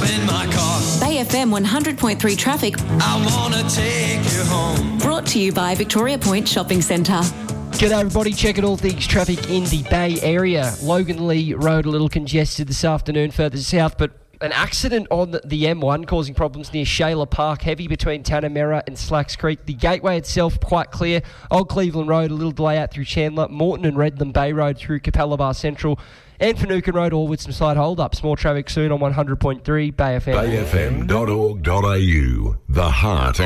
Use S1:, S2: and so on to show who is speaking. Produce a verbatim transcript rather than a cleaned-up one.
S1: in my car.
S2: Bay F M one hundred point three traffic.
S1: I wanna take you home.
S2: Brought to you by Victoria Point Shopping Centre.
S3: G'day everybody, checking all things traffic in the Bay Area. Logan Lee Road a little congested this afternoon further south, but an accident on the M one causing problems near Shayla Park, heavy between Tanamera and Slacks Creek. The gateway itself quite clear. Old Cleveland Road, a little delay out through Chandler. Morton and Redland Bay Road through Capella Central. And Finucane Road, all with some slight hold-ups. More traffic soon on one hundred point three Bay F M.
S4: bay f m dot org dot a u, the heart